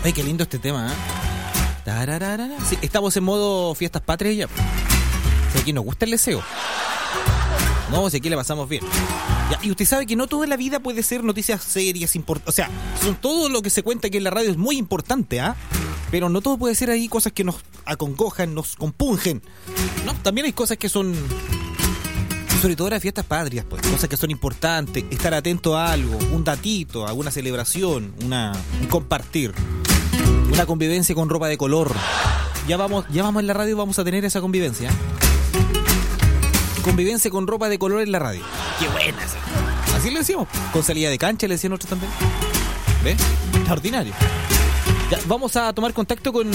Ay, qué lindo este tema, ¿eh? Tararara. Sí, estamos en modo fiestas patrias ya. Si aquí nos gusta el deseo. No, si aquí le pasamos bien. Ya, y usted sabe que no toda la vida puede ser noticias serias, o sea, todo lo que se cuenta aquí en la radio es muy importante, ¿ah? Pero no todo puede ser ahí cosas que nos acongojan, nos compungen. No, también hay cosas que son, sobre todo las fiestas patrias, pues, cosas que son importantes, estar atento a algo, un datito, a una celebración, un compartir, una convivencia con ropa de color. Ya vamos en la radio, vamos a tener esa convivencia. Convivencia con ropa de color en la radio. ¡Qué buena esa! Así le decíamos. Con salida de cancha le decían otros también. ¿Ves? Extraordinario. Ya, vamos a tomar contacto con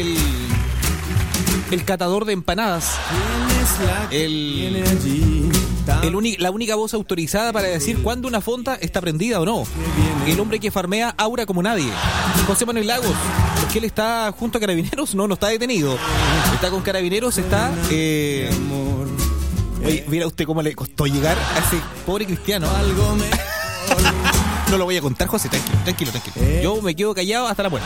el catador de empanadas. La única voz autorizada para decir cuándo una fonda está prendida o no. El hombre que farmea aura como nadie. José Manuel Lagos. ¿Por qué él está junto a Carabineros? No está detenido. Está con Carabineros, está... Oye, mira usted cómo le costó llegar a ese pobre cristiano. No lo voy a contar, José, tranquilo. Yo me quedo callado hasta la puerta.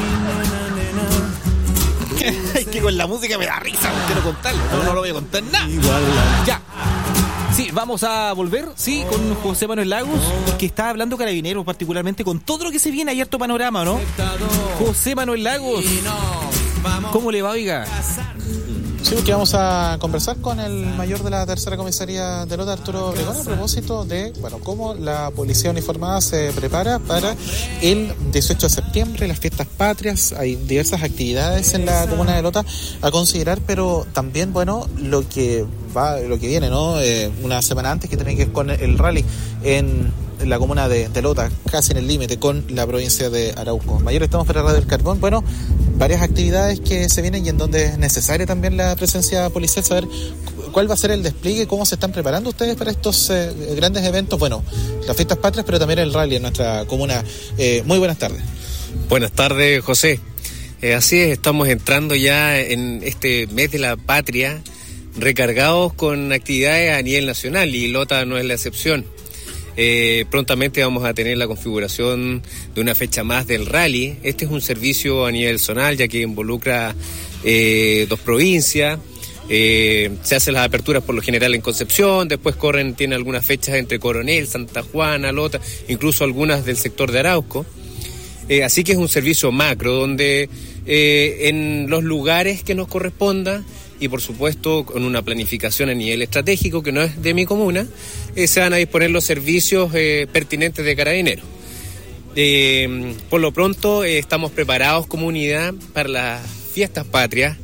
Es que con la música me da risa, no quiero contarlo. No lo voy a contar nada. Ya. Sí, vamos a volver, sí, con José Manuel Lagos, que está hablando Carabineros, particularmente con todo lo que se viene. Hay harto panorama, ¿no? José Manuel Lagos, ¿cómo le va, oiga? Sí, porque vamos a conversar con el mayor de la tercera comisaría de Lota, Arturo Obregón, a propósito de, cómo la policía uniformada se prepara para el 18 de septiembre, las fiestas patrias. Hay diversas actividades en la comuna de Lota a considerar, pero también, lo que viene, ¿no? Una semana antes, que tiene que ver con el rally en la comuna de Lota, casi en el límite con la provincia de Arauco. Mayor, estamos para Radio del Carbón. Varias actividades que se vienen y en donde es necesaria también la presencia policial. Saber cuál va a ser el despliegue, cómo se están preparando ustedes para estos grandes eventos. Las fiestas patrias, pero también el rally en nuestra comuna. Muy buenas tardes. Buenas tardes, José. Así es, estamos entrando ya en este mes de la patria, recargados con actividades a nivel nacional, y Lota no es la excepción. Prontamente vamos a tener la configuración de una fecha más del rally. Este es un servicio a nivel zonal, ya que involucra 2 provincias. Se hacen las aperturas por lo general en Concepción, después tiene algunas fechas entre Coronel, Santa Juana, Lota, incluso algunas del sector de Arauco. Así que es un servicio macro, donde en los lugares que nos corresponda, y por supuesto con una planificación a nivel estratégico que no es de mi comuna, se van a disponer los servicios pertinentes de Carabineros. Por lo pronto estamos preparados como unidad para las fiestas patrias.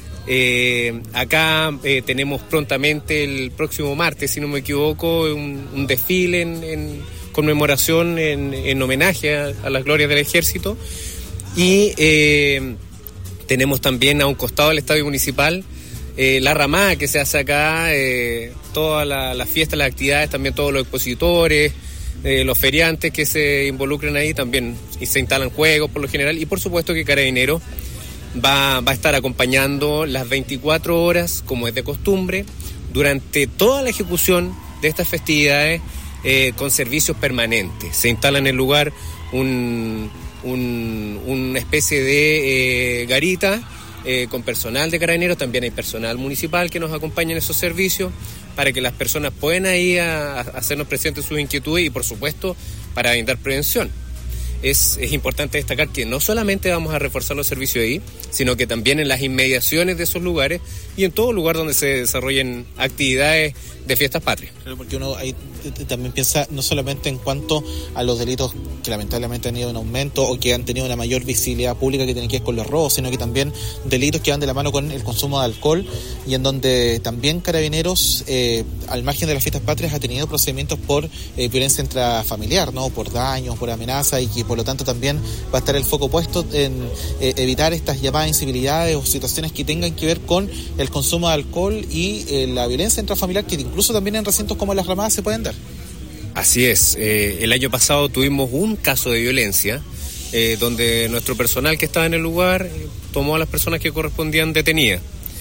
Acá tenemos prontamente el próximo martes, si no me equivoco, un desfile en conmemoración, en homenaje a las glorias del ejército, y tenemos también a un costado del estadio municipal la ramada que se hace acá, todas las fiestas, las actividades, también todos los expositores, los feriantes que se involucran ahí también, y se instalan juegos por lo general, y por supuesto que Carabineros va a estar acompañando las 24 horas, como es de costumbre, durante toda la ejecución de estas festividades, con servicios permanentes. Se instala en el lugar una especie de garita, con personal de Carabineros. También hay personal municipal que nos acompaña en esos servicios, para que las personas puedan ir a hacernos presentes sus inquietudes, y por supuesto para brindar prevención. Es importante destacar que no solamente vamos a reforzar los servicios ahí, sino que también en las inmediaciones de esos lugares y en todo lugar donde se desarrollen actividades de fiestas patrias. Claro, porque uno ahí también piensa no solamente en cuanto a los delitos que lamentablemente han tenido un aumento o que han tenido una mayor visibilidad pública, que tienen que ver con los robos, sino que también delitos que van de la mano con el consumo de alcohol, y en donde también Carabineros, al margen de las fiestas patrias, ha tenido procedimientos por violencia intrafamiliar, ¿no? Por daños, por amenazas, y que por lo tanto también va a estar el foco puesto en evitar estas llamadas incivilidades o situaciones que tengan que ver con el consumo de alcohol y la violencia intrafamiliar, que incluso también en recintos como las ramadas se pueden dar. Así es, el año pasado tuvimos un caso de violencia, donde nuestro personal que estaba en el lugar tomó a las personas que correspondían detenidas.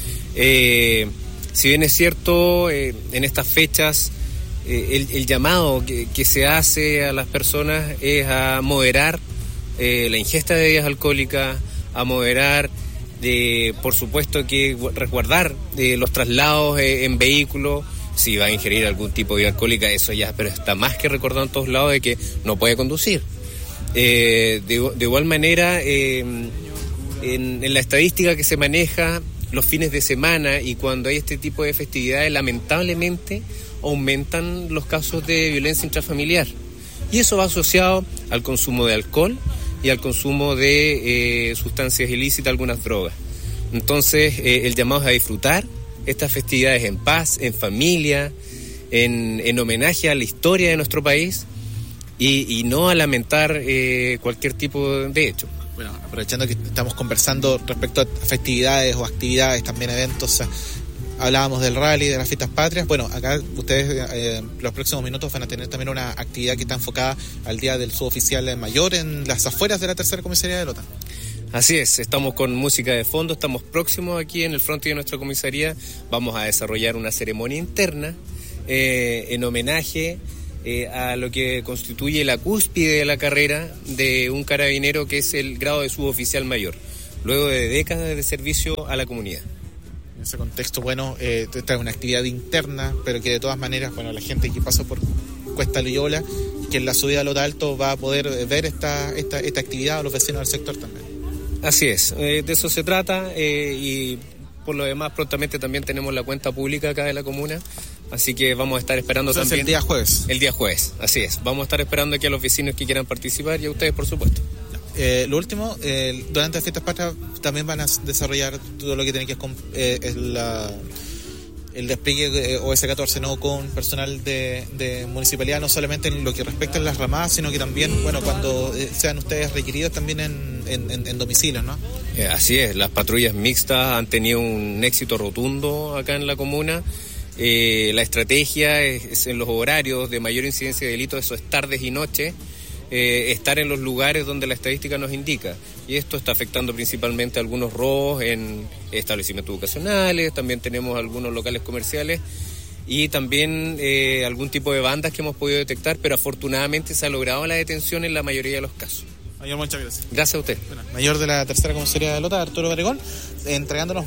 Si bien es cierto, en estas fechas el llamado que se hace a las personas es a moderar la ingesta de bebidas alcohólicas, a moderar, por supuesto que resguardar los traslados en vehículos. Si va a ingerir algún tipo de bebida alcohólica, eso ya, pero está más que recordado en todos lados de que no puede conducir. De igual manera, en la estadística que se maneja, los fines de semana y cuando hay este tipo de festividades, lamentablemente aumentan los casos de violencia intrafamiliar. Y eso va asociado al consumo de alcohol y al consumo de sustancias ilícitas, algunas drogas. Entonces, el llamado es a disfrutar estas festividades en paz, en familia, en homenaje a la historia de nuestro país y no a lamentar cualquier tipo de hecho. Bueno, aprovechando que estamos conversando respecto a festividades o actividades, también eventos, hablábamos del rally, de las fiestas patrias. Bueno, acá ustedes los próximos minutos van a tener también una actividad que está enfocada al Día del Suboficial Mayor en las afueras de la tercera comisaría de Lota. Así es, estamos con música de fondo, estamos próximos aquí en el frente de nuestra comisaría. Vamos a desarrollar una ceremonia interna en homenaje a lo que constituye la cúspide de la carrera de un carabinero, que es el grado de suboficial mayor, luego de décadas de servicio a la comunidad. En ese contexto, bueno, esta es una actividad interna, pero que de todas maneras, bueno, la gente que pasa por Cuesta Loyola, que en la subida a Lota Alto va a poder ver esta actividad, a los vecinos del sector también. Así es, de eso se trata, y por lo demás prontamente también tenemos la cuenta pública acá de la comuna, así que vamos a estar esperando. Eso también el día jueves. El día jueves, así es, vamos a estar esperando aquí a los vecinos que quieran participar y a ustedes, por supuesto. Lo último, durante las fiestas patrias también van a desarrollar todo lo que tiene que ver con el despliegue OS-14, ¿no? Con personal de municipalidad, no solamente en lo que respecta a las ramadas, sino que también, bueno, cuando sean ustedes requeridos también en domicilios, ¿no? Así es, las patrullas mixtas han tenido un éxito rotundo acá en la comuna. La estrategia es en los horarios de mayor incidencia de delitos, eso es tardes y noches, estar en los lugares donde la estadística nos indica, y esto está afectando principalmente algunos robos en establecimientos educacionales, también tenemos algunos locales comerciales y también algún tipo de bandas que hemos podido detectar, pero afortunadamente se ha logrado la detención en la mayoría de los casos. Mayor, muchas gracias. Gracias a usted. Bueno, mayor de la tercera comisaría de Lota, Arturo Obregón, entregándonos,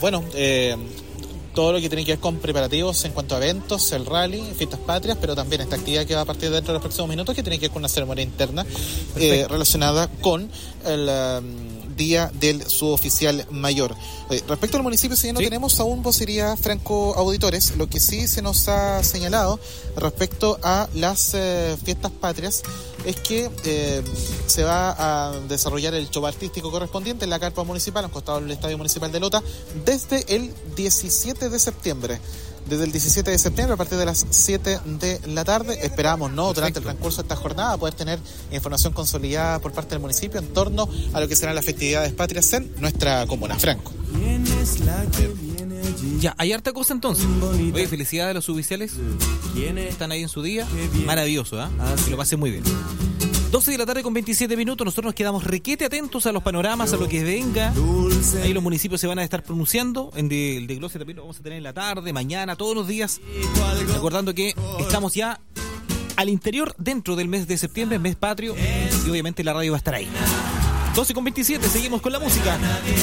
todo lo que tiene que ver con preparativos en cuanto a eventos, el rally, fiestas patrias, pero también esta actividad que va a partir dentro de los próximos minutos, que tiene que ver con una ceremonia interna relacionada con el Día del Suboficial Mayor. Respecto al municipio, si no tenemos aún vocería Franco Auditores, lo que sí se nos ha señalado respecto a las fiestas patrias es que se va a desarrollar el show artístico correspondiente en la carpa municipal, a un costado del Estadio Municipal de Lota, desde el 17 de septiembre. Desde el 17 de septiembre a partir de las 7 de la tarde. Esperamos, durante el transcurso de esta jornada, poder tener información consolidada por parte del municipio en torno a lo que serán las festividades patrias en nuestra comuna. Franco. Ya, hay harta cosa entonces. Oye, felicidades a los suboficiales. Están ahí en su día. Maravilloso, que lo pasen muy bien. 12 de la tarde con 27 minutos, nosotros nos quedamos requete atentos a los panoramas, a lo que venga. Ahí los municipios se van a estar pronunciando. El de Glosia también lo vamos a tener en la tarde, mañana, todos los días. Recordando que estamos ya al interior, dentro del mes de septiembre, mes patrio, y obviamente la radio va a estar ahí. 12 con 27, seguimos con la música.